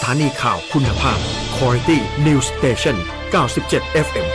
านีข่าวคุณภาพ Quality News Station 97 FM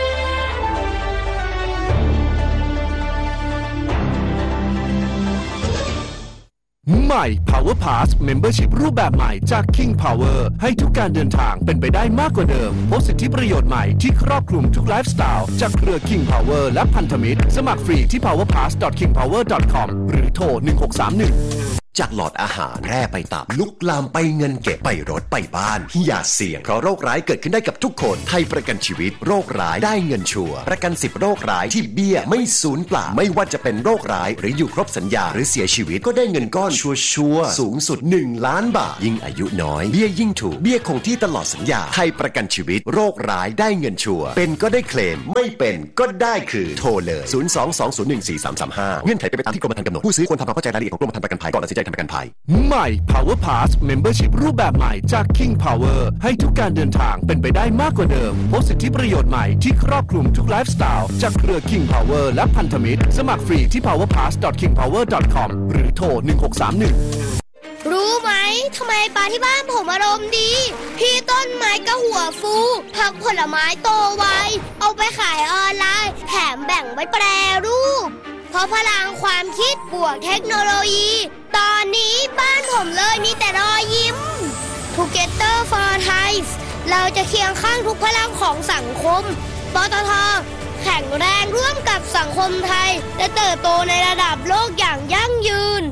ใหม่ Power Pass Membership รูปแบบใหม่จาก King Power ให้ทุกการเดินทางเป็นไปได้มากกว่าเดิมพบสิทธิประโยชน์ใหม่ที่ครอบคลุมทุกไลฟ์สไตล์จากเครือ King Power และพันธมิตรสมัครฟรีที่ powerpass.kingpower.com หรือโทร1631 จากหลอดอาหารแพร่ไปตับลุกลามไปเงินเก็บไปรถไปบ้านอย่าเสี่ยงเพราะโรคร้ายเกิดขึ้นได้กับทุกคนไทยประกันชีวิตโรคร้ายได้เงินชัวร์ประกัน10โรคร้ายที่เบี้ยไม่สูญเปล่าไม่ว่าจะเป็นโรคร้ายหรืออยู่ครบสัญญาหรือเสียชีวิตก็ได้เงินก้อนชัวร์สูงสุด1 ล้านบาทยิ่งอายุน้อยเบี้ยยิ่งถูกเบี้ยคงที่ตลอดสัญญาไทยประกันชีวิตโรคร้ายได้เงินชัวร์เป็นก็ได้เคลมไม่เป็นก็ได้คือโทรเลย022014335เงื่อนไขเป็นไปตามที่กรมธรรม์กำหนดผู้ซื้อควรทำความเข้าใจรายละเอียดของกรมธรรม์ประกันภัยก่อนตัดสินใจทำประกันภัยใหม่ Power Pass Membership รูปแบบใหม่จาก King Power ให้ทุกการเดินทางเป็นไปได้มากกว่าเดิมพบสิทธิประโยชน์ใหม่ที่ครอบคลุมทุกไลฟ์สไตล์จากเครือ King Power และพันธมิตรสมัครฟรีที่ powerpass.kingpower.com หรือโทร1631 รู้ไหมทำไมปลาที่บ้านผมอารมณ์ดีพี่ต้นไม้ก็หัวฟูผักผลไม้โตไวเอาไปขายออนไลน์แถมแบ่งไว้แปรรูปเพราะพลังความคิดบวกเทคโนโลยีตอนนี้บ้านผมเลยมีแต่รอยยิ้ม Together for Thai เราจะเคียงข้างทุกพลังของสังคมปตท.แข็งแรงร่วมกับสังคมไทยและเติบโตในระดับโลกอย่างยั่งยืน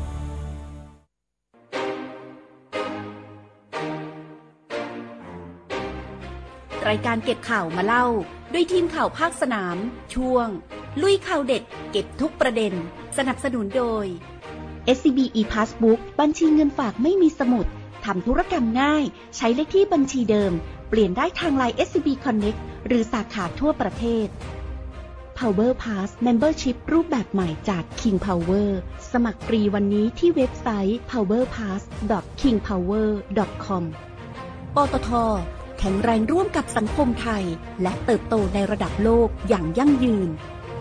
รายการเก็บข่าวมาเล่าด้วยทีมข่าวภาคสนามช่วงลุยข่าวเด็ดเก็บทุกประเด็นสนับสนุนโดย SCB ePassbook บัญชีเงินฝากไม่มีสมุดทำธุรกรรมง่ายใช้เลขที่บัญชีเดิมเปลี่ยนได้ทาง LINE SCB Connect หรือสาขาทั่วประเทศ Power Pass Membership รูปแบบใหม่จาก King Power สมัครฟรีวันนี้ที่เว็บไซต์ powerpass.kingpower.com ปตท.แข็งแรงร่วมกับสังคมไทยและเติบโตในระดับโลกอย่างยั่งยืน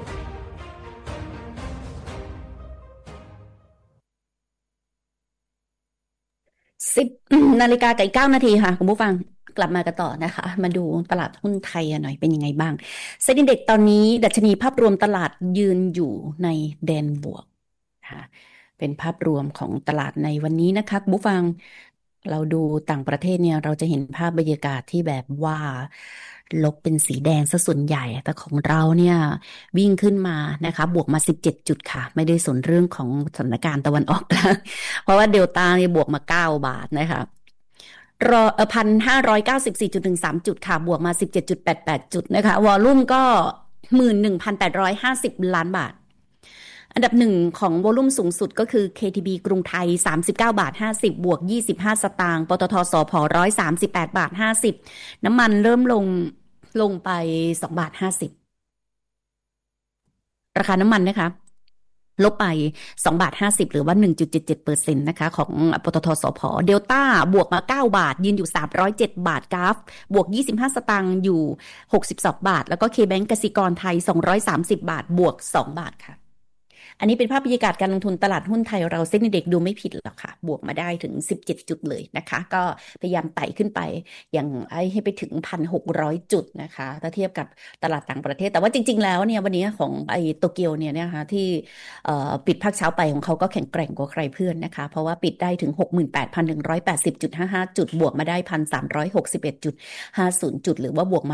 10 นาฬิกากับอีก9 นาทีค่ะคุณผู้ฟังกลับมากันต่อนะคะมาดูตลาดหุ้นไทยหน่อยเป็นยังไงบ้างเซ็นดินเด็กซ์ตอนนี้ดัชนีภาพรวมตลาดยืนอยู่ในแดนบวกนะคะเป็นภาพรวมของตลาดในวันนี้นะคะคุณผู้ฟังเราดูต่างประเทศเนี่ยเราจะเห็นภาพบรรยากาศที่แบบว่าลบเป็นสีแดงซะส่วนใหญ่แต่ของเราเนี่ยวิ่งขึ้นมานะคะบวกมา17 จุดค่ะไม่ได้สนเรื่องของสถานการณ์ตะวันออกกลางเพราะว่าเดลต้าเนี่ยบวกมา9 บาทนะคะรอ1,594.13 จุดค่ะบวกมา 17.88 จุดนะคะวอลลุ่มก็ 11,850 ล้านบาทอันดับ1ของวอลุ่มสูงสุดก็คือ KTB กรุงไทย 39.50 บวก 25 สตางค์ปตท.สผ. 138.50 น้ำมันเริ่มลงไป 2.50 ราคาน้ำมันนะคะลบไป 2.50 หรือว่า 1.77% นะคะของปตท.สผ. เดลต้าบวกมา9 บาทยืนอยู่307 บาทกราฟบวก25 สตางค์อยู่62 บาทแล้วก็ KBank กสิกรไทย230 บาทบวก2 บาทค่ะอันนี้เป็นภาพบรรยากาศการลงทุนตลาดหุ้นไทยเราเซ็นดินเด็กซ์ดูไม่ผิดหรอกค่ะบวกมาได้ถึง17 จุดเลยนะคะก็พยายามไต่ขึ้นไปอย่างให้ไปถึง 1,600 จุดนะคะถ้าเทียบกับตลาดต่างประเทศแต่ว่าจริงๆแล้วเนี่ยวันนี้ของโตเกียวเนี่ยนะคะที่ปิดภาคเช้าไปของเขาก็แข็งแกร่งกว่าใครเพื่อนนะคะเพราะว่าปิดได้ถึง 68,180.55 จุดบวกมาได้ 1,361.50 จุดหรือว่าบวกมา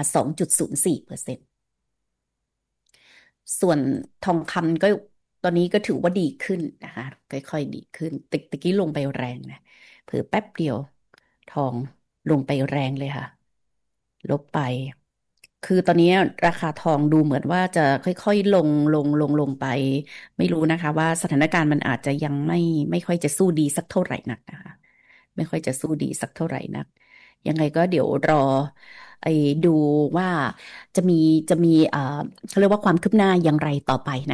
2.04% ส่วนทองคำก็ตอนนี้ก็ถือว่าดีขึ้นนะคะค่อยๆดีขึ้นตะกี้ลงไปแรงนะเผลอแป๊บเดียวทองลงไปแรงเลยค่ะลบไปคือตอนนี้ราคาทองดูเหมือนว่าจะค่อยๆลงไปไม่รู้นะคะว่าสถานการณ์มันอาจจะยังไม่ค่อยจะสู้ดีสักเท่าไหร่นักนะคะไม่ค่อยจะสู้ดีสักเท่าไหร่นักยังไงก็เดี๋ยวรอดูว่าจะมีเขาเรียกว่าความคืบหน้าอย่างไรต่อไปนะ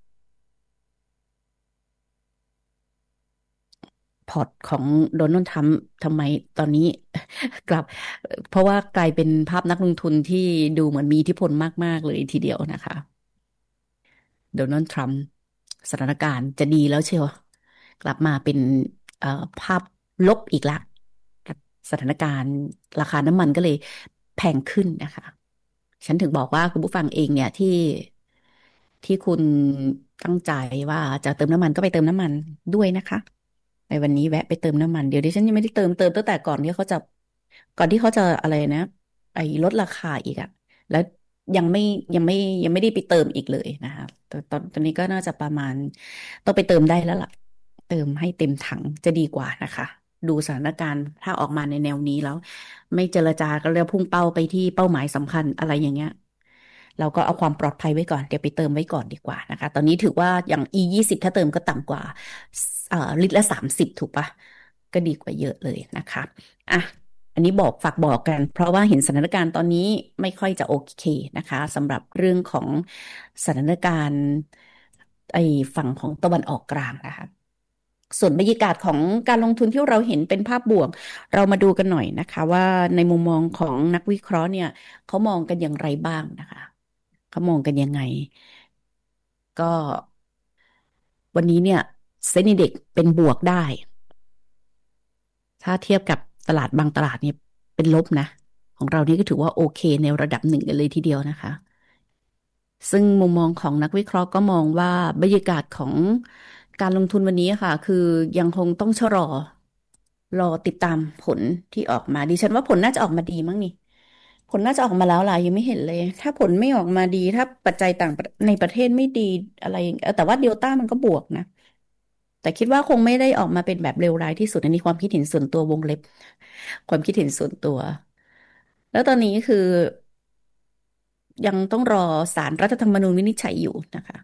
พอร์ตของโดนัลด์ทรัมป์ทำไมตอนนี้กลับเพราะว่ากลายเป็นภาพนักลงทุนที่ดูเหมือนมีอิทธิพลมากๆเลยทีเดียวนะคะโดนัลด์ทรัมป์สถานการณ์จะดีแล้วเชียวกลับมาเป็นภาพลบอีกละสถานการณ์ราคาน้ำมันก็เลยแพงขึ้นนะคะฉันถึงบอกว่าคุณผู้ฟังเองเนี่ยที่คุณตั้งใจว่าจะเติมน้ำมันก็ไปเติมน้ำมันด้วยนะคะในวันนี้แวะไปเติมน้ำมันเดี๋ยวดิฉันยังไม่ได้เติมตั้งแต่ก่อนที่เขาจะอะไรนะลดราคาอีกอะแล้วยังไม่ยังไม่ยังไม่ได้ไปเติมอีกเลยนะคะตอนนี้ก็น่าจะประมาณต้องไปเติมได้แล้วล่ะเติมให้เต็มถังจะดีกว่านะคะดูสถานการณ์ถ้าออกมาในแนวนี้แล้วไม่เจรจาก็เรียกพุ่งเป้าไปที่เป้าหมายสำคัญอะไรอย่างเงี้ยเราก็เอาความปลอดภัยไว้ก่อนเดี๋ยวไปเติมไว้ก่อนดีกว่านะคะตอนนี้ถือว่าอย่าง E20 ถ้าเติมก็ต่ำกว่าลิตรละ30ถูกปะก็ดีกว่าเยอะเลยนะคะอ่ะอันนี้ฝากบอกกันเพราะว่าเห็นสถานการณ์ตอนนี้ไม่ค่อยจะโอเคนะคะสำหรับเรื่องของสถานการณ์ฝั่งของตะวันออกกลางนะคะส่วนบรรยากาศของการลงทุนที่เราเห็นเป็นภาพบวกเรามาดูกันหน่อยนะคะว่าในมุมมองของนักวิเคราะห์เนี่ยเขามองกันอย่างไรบ้างนะคะเขามองกันยังไงก็วันนี้เนี่ยเซ็นดีเด็กเป็นบวกได้ถ้าเทียบกับตลาดบางตลาดเนี่ยเป็นลบนะของเรานี่ก็ถือว่าโอเคในระดับหนึ่งกันเลยทีเดียวนะคะซึ่งมุมมองของนักวิเคราะห์ก็มองว่าบรรยากาศของการลงทุนวันนี้ค่ะคือยังคงต้องรอติดตามผลที่ออกมาดิฉันว่าผลน่าจะออกมาดีมั้งนี่ผลน่าจะออกมาแล้วล่ะยังไม่เห็นเลยถ้าผลไม่ออกมาดีถ้าปัจจัยในประเทศไม่ดีอะไรแต่ว่าเดลต้ามันก็บวกนะแต่คิดว่าคงไม่ได้ออกมาเป็นแบบเลวร้ายที่สุดอันนี้ความคิดเห็นส่วนตัววงเล็บความคิดเห็นส่วนตัวแล้วตอนนี้คือยังต้องรอศาลรัฐธรรมนูญวินิจฉัยอยู่นะคะ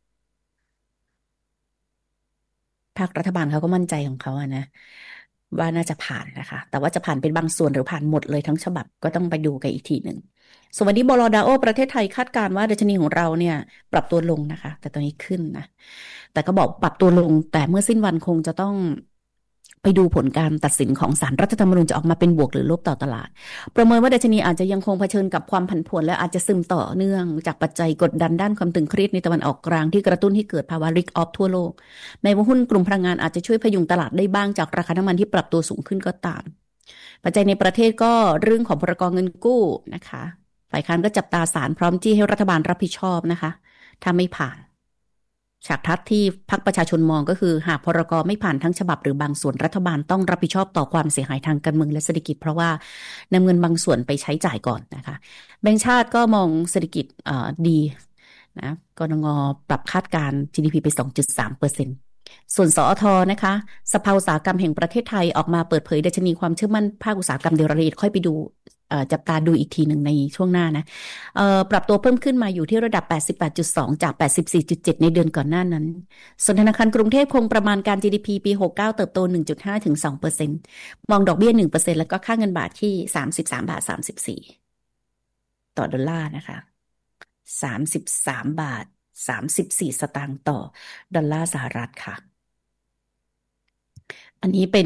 ภาครัฐบาลเขาก็มั่นใจของเขาอะนะว่าน่าจะผ่านนะคะแต่ว่าจะผ่านเป็นบางส่วนหรือผ่านหมดเลยทั้งฉบับก็ต้องไปดูกันอีกทีหนึ่งส่วนวันนี้บลดาโอประเทศไทยคาดการณ์ว่าดัชนีของเราเนี่ยปรับตัวลงนะคะแต่ตอนนี้ขึ้นนะแต่ก็บอกปรับตัวลงแต่เมื่อสิ้นวันคงจะต้องไปดูผลการตัดสินของศาลรัฐธรรมนูญจะออกมาเป็นบวกหรือลบต่อตลาดประเมินว่าดัชนีอาจจะยังคงเผชิญกับความผันผวนและอาจจะซึมต่อเนื่องจากปัจจัยกดดันด้านความตึงเครียดในตะวันออกกลางที่กระตุ้นให้เกิดภาวะริกออฟทั่วโลกในหุ้นกลุ่มพลังงานอาจจะช่วยพยุงตลาดได้บ้างจากราคาน้ำมันที่ปรับตัวสูงขึ้นก็ตามปัจจัยในประเทศก็เรื่องของพรกเงินกู้นะคะฝ่ายค้านก็จับตาศาลพร้อมจี้ให้รัฐบาลรับผิดชอบนะคะถ้าไม่ผ่านฉากทัศน์ที่พรรคประชาชนมองก็คือหากพรกไม่ผ่านทั้งฉบับหรือบางส่วนรัฐบาลต้องรับผิดชอบต่อความเสียหายทางการเมืองและเศรษฐกิจเพราะว่านำเงินบางส่วนไปใช้จ่ายก่อนนะคะแบงก์ชาติก็มองเศรษฐกิจดีนะกนง.ปรับคาดการณ์ GDP ไป 2.3%ส่วนสอท.นะคะสภาอุตสาหกรรมแห่งประเทศไทยออกมาเปิดเผยดัชนีความเชื่อมั่นภาคอุตสาหกรรมเดลรายละเอียดค่อยไปดูจับตาดูอีกทีหนึ่งในช่วงหน้านะปรับตัวเพิ่มขึ้นมาอยู่ที่ระดับ 88.2 จาก 84.7 ในเดือนก่อนหน้านั้นส่วนธนาคารกรุงเทพคงประมาณการ GDP ปี69เติบโต 1.5 ถึง 2% มองดอกเบี้ย 1% แล้วก็ค่าเงินบาทที่ 33.34 ต่อดอลลาร์นะคะ33.34 สตางค์ต่อดอลลาร์สหรัฐค่ะอันนี้เป็น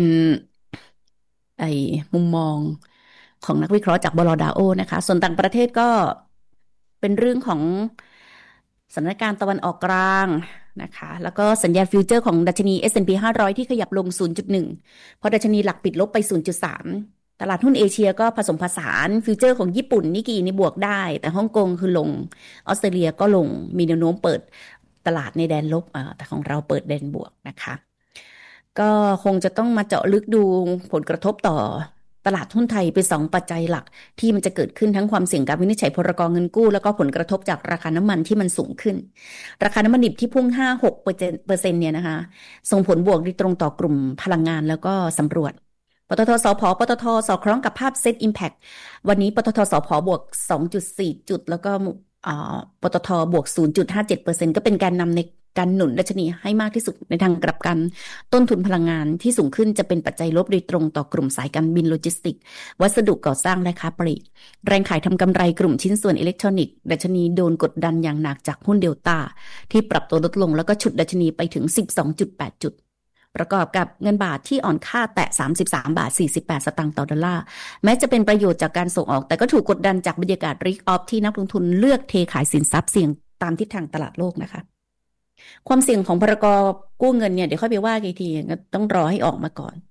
มุมมองของนักวิเคราะห์จากบลดาโอนะคะส่วนต่างประเทศก็เป็นเรื่องของสถานการณ์ตะวันออกกลางนะคะแล้วก็สัญญาณฟิวเจอร์ของดัชนี S&P 500 ที่ขยับลง 0.1 เพราะดัชนีหลักปิดลบไป 0.3 ตลาดหุ้นเอเชียก็ผสมผสานฟิวเจอร์ของญี่ปุ่นนิกกี้นี่บวกได้แต่ฮ่องกงคือลงออสเตรเลียก็ลงมีแนวโน้มเปิดตลาดในแดนลบแต่ของเราเปิดแดนบวกนะคะก็คงจะต้องมาเจาะลึกดูผลกระทบต่อตลาดหุ้นไทยเป็น2ปัจจัยหลักที่มันจะเกิดขึ้นทั้งความเสี่ยงการวินิจฉัยพรกเงินกู้แล้วก็ผลกระทบจากราคาน้ำมันที่มันสูงขึ้นราคาน้ำมันดิบที่พุ่ง 5-6% เนี่ยนะคะส่งผลบวกโดยตรงต่อกลุ่มพลังงานแล้วก็สำรวจปตท.สผ.ปตท.สอดคล้องกับภาพเซตอิมแพควันนี้ปตท.สผ.บวก 2.4 จุดแล้วก็ปตท.บวก 0.57% ก็เป็นการนำในการหนุนดัชนีให้มากที่สุดในทางกลับกันต้นทุนพลังงานที่สูงขึ้นจะเป็นปัจจัยลบโดยตรงต่อกลุ่มสายการบินโลจิสติกส์วัสดุก่อสร้างและค้าปลีกแรงขายทำกำไรกลุ่มชิ้นส่วนอิเล็กทรอนิกส์ดัชนีโดนกดดันอย่างหนักจากหุ้นเดลต้าที่ปรับตัวลดลงแล้วก็ฉุดดัชนีไปถึง 12.8 จุดประกอบกับเงินบาทที่อ่อนค่าแตะ 33.48 สตางค์ต่อดอลลาร์แม้จะเป็นประโยชน์จากการส่งออกแต่ก็ถูกกดดันจากบรรยากาศริกออฟที่นักลงทุนเลือกเทขายสินทรัพย์เสี่ยงตามทิศทางตลาดโลกนะคะความเสี่ยงของพรกกู้เงินเนี่ยเดี๋ยวค่อยไปว่ากันอีกทีต้องรอให้ออกมาก่อน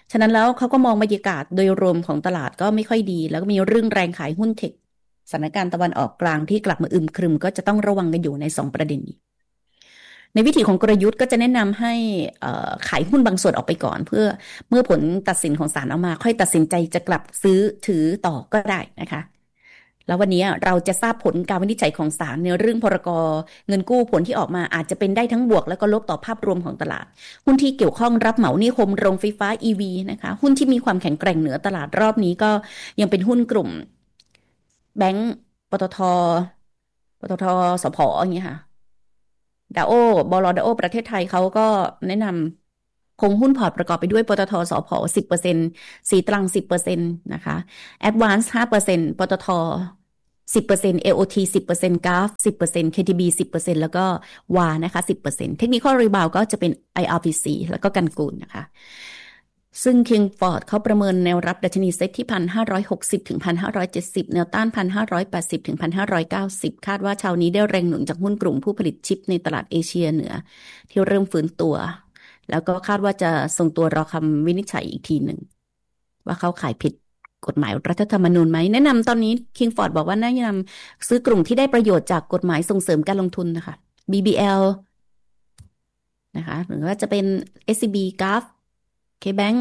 ฉะนั้นแล้วเขาก็มองบรรยากาศโดยรวมของตลาดก็ไม่ค่อยดีแล้วก็มีเรื่องแรงขายหุ้นเทคสถานการณ์ตะวันออกกลางที่กลับมาอึมครึมก็จะต้องระวังกันอยู่ใน2ประเด็นนี้ในวิธีของกลยุทธ์ก็จะแนะนำให้ขายหุ้นบางส่วนออกไปก่อนเพื่อเมื่อผลตัดสินของศาลออกมาค่อยตัดสินใจจะกลับซื้อถือต่อก็ได้นะคะแล้ววันนี้เราจะทราบผลการวินิจฉัยของศาลในเรื่องพรก.เงินกู้ผลที่ออกมาอาจจะเป็นได้ทั้งบวกแล้วก็ลบต่อภาพรวมของตลาดหุ้นที่เกี่ยวข้องรับเหมานิคมโรงไฟฟ้า EV นะคะหุ้นที่มีความแข็งแกร่งเหนือตลาดรอบนี้ก็ยังเป็นหุ้นกลุ่มแบงก์ปตท.สผ.อย่างเงี้ยค่ะดาโอบล.ดาโอประเทศไทยเขาก็แนะนำคงหุ้นพอร์ตประกอบไปด้วยปตท.สผ. 10%สีตรัง 10% นะคะ Advance 5% ปตท. 10% AOT 10% GAF 10% KTB 10% แล้วก็วานะคะ 10% Technical Rebound ก็จะเป็น IRPC แล้วก็กันกูลนะคะซึ่ง Kingford เขาประเมินแนวรับดัชนีเซ็ตที่ 1,560 ถึง 1,570 แนวต้าน 1,580 ถึง 1,590 คาดว่าเช้านี้ได้แรงหนุนจากหุ้นกลุ่มผู้ผลิตชิปในตลาดเอเชียเหนือที่เริ่มฟื้นตัวแล้วก็คาดว่าจะส่งตัวรอคำวินิจฉัยอีกทีหนึ่งว่าเขาขายผิดกฎหมายรัฐธรรมนูญไหมแนะนำตอนนี้ Kingford บอกว่าแนะนำซื้อกลุ่มที่ได้ประโยชน์จากกฎหมายส่งเสริมการลงทุนนะคะ BBL นะคะหรือว่าจะเป็น SCB GAF KBank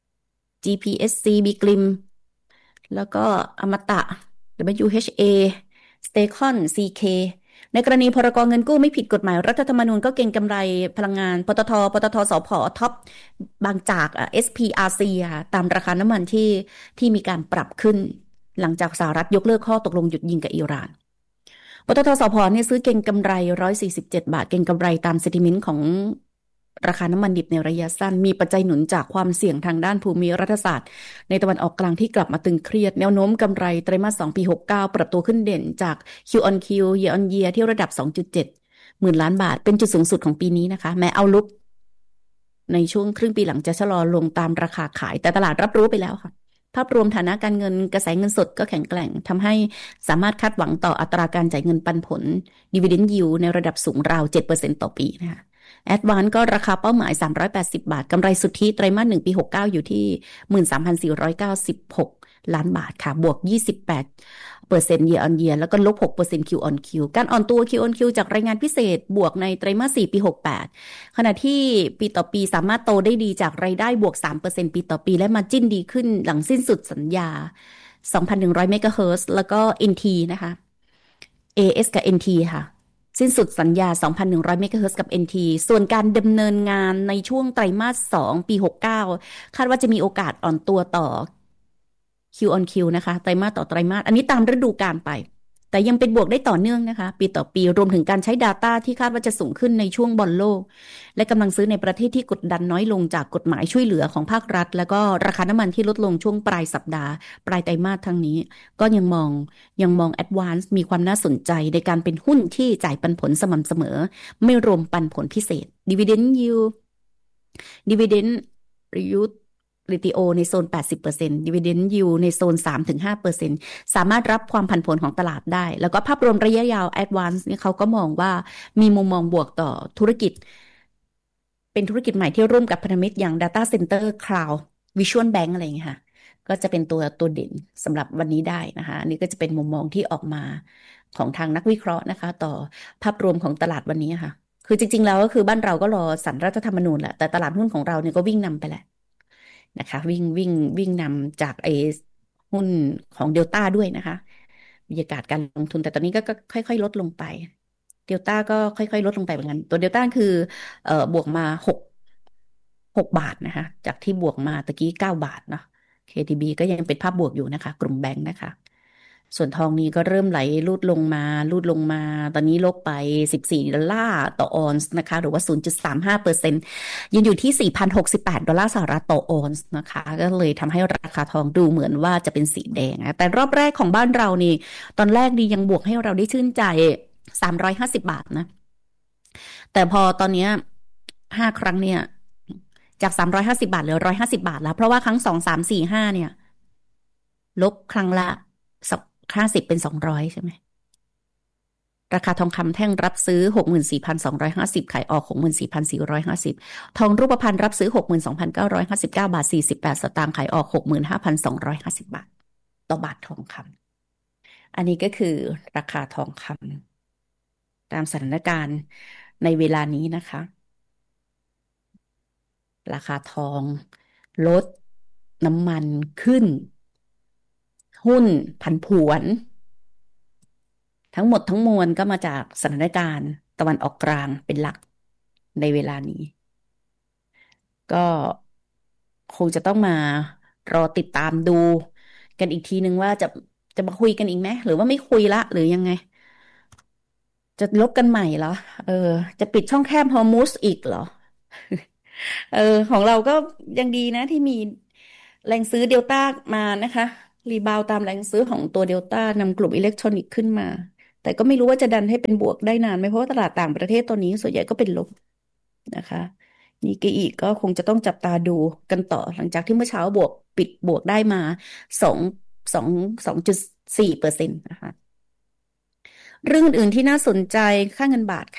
GPSC BGLIM แล้วก็อมตะ WHA Stacon CK ในกรณีพรก.เงินกู้ไม่ผิดกฎหมายรัฐธรรมนูญก็เก็งกำไรพลังงานปตทสผ.ท็อปบางจาก SPRC ตามราคาน้ำมันที่มีการปรับขึ้นหลังจากสหรัฐยกเลิกข้อตกลงหยุดยิงกับอิหร่านปตทสผ.เนี่ยซื้อเก็งกำไร147 บาทเก็งกำไรตามเซนติเมนต์ของราคาน้ำมันดิบในระยะสั้นมีปัจจัยหนุนจากความเสี่ยงทางด้านภูมิรัฐศาสตร์ในตะวันออกกลางที่กลับมาตึงเครียดแนวโน้มกำไรไตรมาส2ปี69ปรับตัวขึ้นเด่นจาก Q on Q Year on Year ที่ระดับ 2.7 หมื่นล้านบาทเป็นจุดสูงสุดของปีนี้นะคะแม้เอาลุกในช่วงครึ่งปีหลังจะชะลอลงตามราคาขายแต่ตลาดรับรู้ไปแล้วค่ะภาพรวมฐานะการเงินกระแสเงินสดก็แข็งแกร่งทำให้สามารถคาดหวังต่ออัตราการจ่ายเงินปันผล Dividend Yield ในระดับสูงราว 7% ต่อปีนะคะAdvance ก็ราคาเป้าหมาย380 บาทกำไรสุทธิไตรมาส1ปี69อยู่ที่ 13,496 ล้านบาทค่ะบวก 28% year on year แล้วก็ลบ 6% Q on Q การอ่อนตัว Q on Q จากรายงานพิเศษบวกในไตรมาส4ปี68ขณะที่ปีต่อปีสามารถโตได้ดีจากรายได้บวก 3% ปีต่อปีและมาจิ้นดีขึ้นหลังสิ้นสุดสัญญา 2,100 เมกะเฮิรตซ์แล้วก็ NT นะคะ AS กับ NT ค่ะสิ้นสุดสัญญา 2,100 เมกะเฮิรตซ์กับ NT ส่วนการดำเนินงานในช่วงไตรมาส2ปี69คาดว่าจะมีโอกาสอ่อนตัวต่อ Q on Q นะคะไตรมาสต่อไตรมาสอันนี้ตามฤดูกาลไปแต่ยังเป็นบวกได้ต่อเนื่องนะคะปีต่อปีรวมถึงการใช้ Data ที่คาดว่าจะสูงขึ้นในช่วงบอลโลกและกำลังซื้อในประเทศที่กดดันน้อยลงจากกฎหมายช่วยเหลือของภาครัฐแล้วก็ราคาน้ำมันที่ลดลงช่วงปลายสัปดาห์ปลายไตรมาสทั้งนี้ก็ยังมอง Advance มีความน่าสนใจในการเป็นหุ้นที่จ่ายปันผลสม่ำเสมอไม่รวมปันผลพิเศษ Dividend Yield Dividend Yield RTO ในโซน 80% Dividend Yield ในโซน 3-5% สามารถรับความผันผวนของตลาดได้แล้วก็ภาพรวมระยะยาว Advance เนี่ยเขาก็มองว่ามีมุมมองบวกต่อธุรกิจเป็นธุรกิจใหม่ที่ร่วมกับพันธมิตรอย่าง Data Center Cloud Visual Bank อะไรอย่างเงี้ยค่ะก็จะเป็นตัวเด่นสำหรับวันนี้ได้นะคะอันนี้ก็จะเป็นมุมมองที่ออกมาของทางนักวิเคราะห์นะคะต่อภาพรวมของตลาดวันนี้ค่ะคือจริงๆแล้วก็คือบ้านเราก็รอศาลรัฐธรรมนูญแหละแต่ตลาดหุ้นของเราเนี่ยก็วิ่งนำไปแหละนะคะวิ่งนำจากหุ้นของเดลต้าด้วยนะคะบรรยากาศการลงทุนแต่ตอนนี้ก็ค่อยๆลดลงไปเดลต้าก็ค่อยๆลดลงไปเหมือนกันตัวเดลต้าคือบวกมา6 บาทนะคะจากที่บวกมาตะกี้9 บาทเนาะ KTB ก็ยังเป็นภาพบวกอยู่นะคะกลุ่มแบงค์นะคะส่วนทองนี้ก็เริ่มไหลลูดลงมาตอนนี้ลบไป$14ต่อออนซ์นะคะหรือว่า 0.35% ยืนอยู่ที่$4,068ต่อออนซ์นะคะก็เลยทำให้ราคาทองดูเหมือนว่าจะเป็นสีแดงนะแต่รอบแรกของบ้านเรานี่ตอนแรกดียังบวกให้เราได้ชื่นใจ350 บาทนะแต่พอตอนนี้5 ครั้งเนี่ยจาก350 บาทเหลือ150 บาทแล้วเพราะว่าครั้ง2 3 4 5เนี่ยลบครั้งละ50เป็น200ใช่ไหมราคาทองคำแท่งรับซื้อ 64,250 ขายออก 64,450 ทองรูปพรรณรับซื้อ 62,959 บาท 48 สตางค์ขายออก 65,250 บาทต่อบาททองคำอันนี้ก็คือราคาทองคำตามสถานการณ์ในเวลานี้นะคะราคาทองลดน้ำมันขึ้นหุ้นผันผวนทั้งหมดทั้งมวลก็มาจากสถานการณ์ตะวันออกกลางเป็นหลักในเวลานี้ก็คงจะต้องมารอติดตามดูกันอีกทีนึงว่าจะมาคุยกันอีกไหมหรือว่าไม่คุยละหรือยังไงจะลบกันใหม่เหรอจะปิดช่องแคบฮอร์มุสอีกเหรอของเราก็ยังดีนะที่มีแรงซื้อเดลต้ามานะคะรีบาวตามแรงซื้อของตัวเดลต้านำกลุ่มอิเล็กทรอนิกส์ขึ้นมาแต่ก็ไม่รู้ว่าจะดันให้เป็นบวกได้นานไหมเพราะว่าตลาดต่างประเทศตอนนี้ส่วนใหญ่ก็เป็นลบนะคะนิกเกอิก็คงจะต้องจับตาดูกันต่อหลังจากที่เมื่อเช้าบวกปิดบวกได้มา2.4%นะคะเรื่องอื่นที่น่าสนใจค่าเงินบาท